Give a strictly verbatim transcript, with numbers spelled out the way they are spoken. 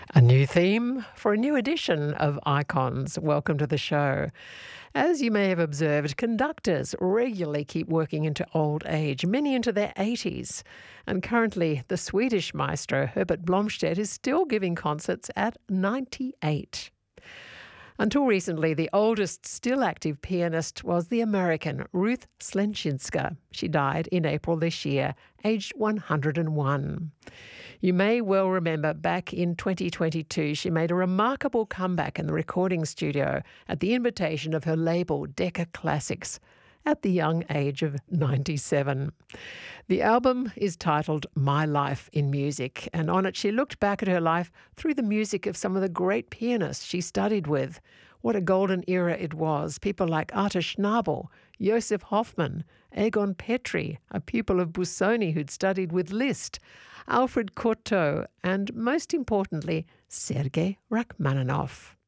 A new theme for a new edition of Icons. Welcome to the show. As you may have observed, conductors regularly keep working into old age, many into their eighties. And currently, the Swedish maestro Herbert Blomstedt is still giving concerts at ninety-eight. Until recently, the oldest still active pianist was the American Ruth Slenczynska. She died in April this year, aged one hundred and one. You may well remember back in twenty twenty-two, she made a remarkable comeback in the recording studio at the invitation of her label Decca Classics at the young age of ninety-seven. The album is titled My Life in Music, and on it she looked back at her life through the music of some of the great pianists she studied with. What a golden era it was. People like Artur Schnabel, Josef Hoffmann, Egon Petri, a pupil of Busoni who'd studied with Liszt, Alfred Cortot, and most importantly, Sergei Rachmaninoff.